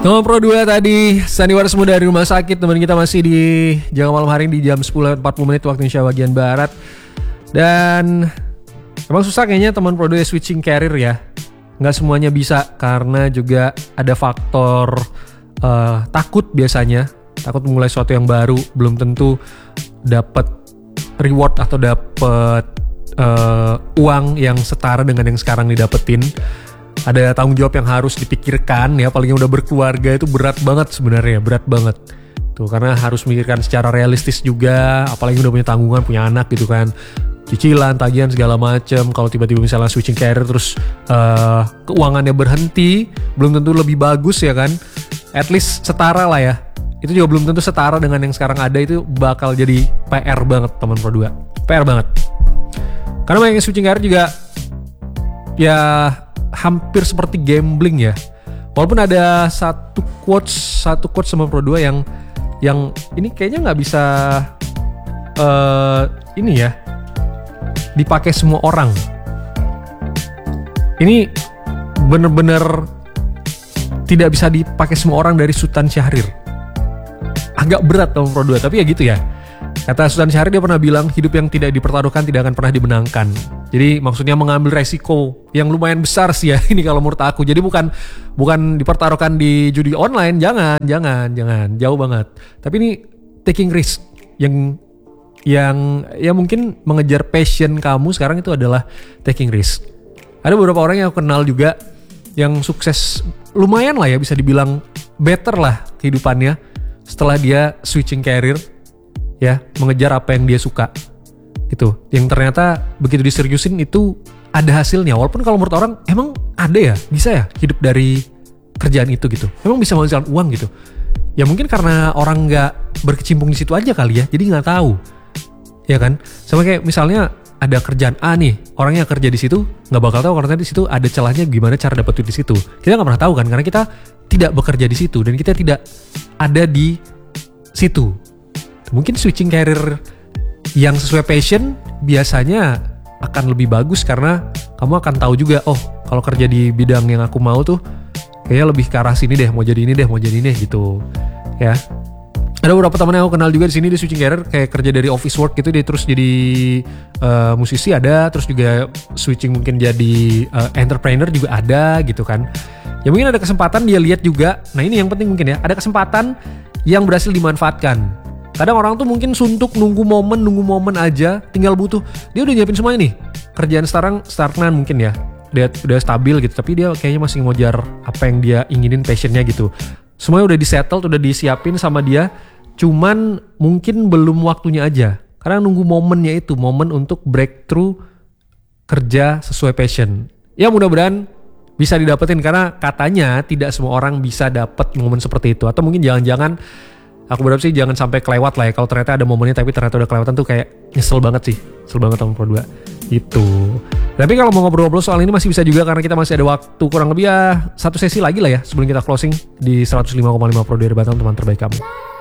Teman Pro 2 tadi sandiwara semua dari rumah sakit. Teman kita masih di Jaga Malam hari ini di jam 10.40 waktu Indonesia bagian Barat. Dan emang susah kayaknya teman Pro 2 switching career ya. Nggak semuanya bisa karena juga ada faktor takut biasanya. Takut memulai sesuatu yang baru, belum tentu dapat reward atau dapat uang yang setara dengan yang sekarang didapetin. Ada tanggung jawab yang harus dipikirkan ya, apalagi udah berkeluarga itu berat banget sebenarnya, berat banget. Tuh karena harus memikirkan secara realistis juga, apalagi udah punya tanggungan, punya anak gitu kan. Cicilan, tagihan segala macem. Kalau tiba-tiba misalnya switching career terus keuangannya berhenti, belum tentu lebih bagus ya kan. At least setara lah ya. Itu juga belum tentu setara dengan yang sekarang ada, itu bakal jadi PR banget teman Pro 2. PR banget. Karena yang switching career juga ya hampir seperti gambling ya. Walaupun ada satu quotes sama Pro 2 yang ini kayaknya nggak bisa ini ya dipakai semua orang. Ini bener-bener tidak bisa dipakai semua orang dari Sultan Syahrir. Agak berat teman Pro 2, tapi ya gitu ya. Kata Sultan Syahrir, dia pernah bilang hidup yang tidak dipertaruhkan tidak akan pernah dimenangkan. Jadi maksudnya mengambil resiko yang lumayan besar sih ya ini kalau menurut aku. Jadi bukan dipertaruhkan di judi online, jangan, jauh banget. Tapi ini taking risk yang ya mungkin mengejar passion kamu sekarang itu adalah taking risk. Ada beberapa orang yang aku kenal juga yang sukses lumayan lah ya, bisa dibilang better lah kehidupannya setelah dia switching career ya, mengejar apa yang dia suka gitu. Yang ternyata begitu diseriusin itu ada hasilnya. Walaupun kalau menurut orang emang ada ya, bisa ya hidup dari kerjaan itu gitu. Emang bisa menghasilkan uang gitu. Ya mungkin karena orang nggak berkecimpung di situ aja kali ya, jadi nggak tahu. Ya kan? Sama kayak misalnya ada kerjaan A nih, orangnya kerja di situ nggak bakal tahu karena di situ ada celahnya gimana cara dapet duit di situ. Kita nggak pernah tahu kan, karena kita tidak bekerja di situ dan kita tidak ada di situ. Mungkin switching career yang sesuai passion biasanya akan lebih bagus karena kamu akan tahu juga, oh kalau kerja di bidang yang aku mau tuh kayaknya lebih ke arah sini deh, mau jadi ini deh gitu ya. Ada beberapa teman yang aku kenal juga di sini, dia switching career kayak kerja dari office work gitu, dia terus jadi musisi ada, terus juga switching mungkin jadi entrepreneur juga ada gitu kan. Ya mungkin ada kesempatan dia lihat juga. Nah ini yang penting mungkin ya, ada kesempatan yang berhasil dimanfaatkan. Kadang orang tuh mungkin suntuk nunggu momen aja, tinggal butuh. Dia udah nyiapin semuanya nih. Kerjaan sekarang stagnan mungkin ya. Dia udah stabil gitu, tapi dia kayaknya masih ngejar apa yang dia inginin, passionnya gitu. Semuanya udah disettle, udah disiapin sama dia. Cuman mungkin belum waktunya aja. Karena nunggu momennya itu, momen untuk breakthrough kerja sesuai passion. Ya mudah-mudahan bisa didapetin, karena katanya tidak semua orang bisa dapet momen seperti itu. Atau mungkin jangan-jangan, aku berharap sih jangan sampai kelewat lah ya. Kalau ternyata ada momennya tapi ternyata udah kelewatan tuh kayak nyesel banget sih. Nyesel banget teman Pro 2 itu. Tapi kalau mau ngobrol-ngobrol soal ini masih bisa juga, karena kita masih ada waktu kurang lebih ya satu sesi lagi lah ya sebelum kita closing di 105,5 Pro 2 dari Batam, teman terbaik kamu.